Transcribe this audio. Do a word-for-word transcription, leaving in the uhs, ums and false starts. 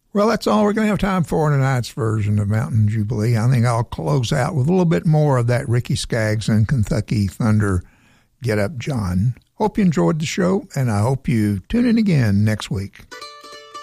Well, that's all we're going to have time for in tonight's version of Mountain Jubilee. I think I'll close out with a little bit more of that Ricky Skaggs and Kentucky Thunder Get Up John. Hope you enjoyed the show, and I hope you tune in again next week.